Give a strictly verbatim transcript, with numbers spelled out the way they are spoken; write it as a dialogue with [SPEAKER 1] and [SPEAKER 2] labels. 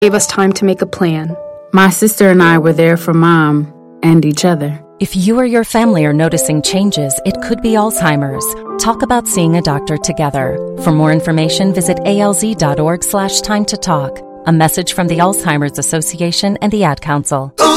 [SPEAKER 1] gave us time to make a plan.
[SPEAKER 2] My sister and I were there for Mom and each other.
[SPEAKER 3] If you or your family are noticing changes, it could be Alzheimer's. Talk about seeing a doctor together. For more information, visit alz.org slash time to talk. A message from the Alzheimer's Association and the Ad Council.